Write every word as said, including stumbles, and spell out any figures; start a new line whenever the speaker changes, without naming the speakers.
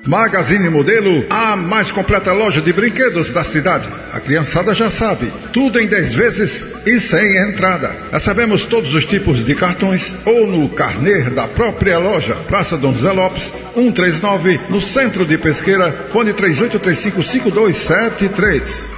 Magazine Modelo, a mais completa loja de brinquedos da cidade. A criançada já sabe, tudo em dez vezes e sem entrada. Recebemos todos os tipos de cartões ou no carnê da própria loja. Praça Dom José Lopes, cento e trinta e nove, no centro de Pesqueira. Fone três oito três cinco, cinco dois sete três.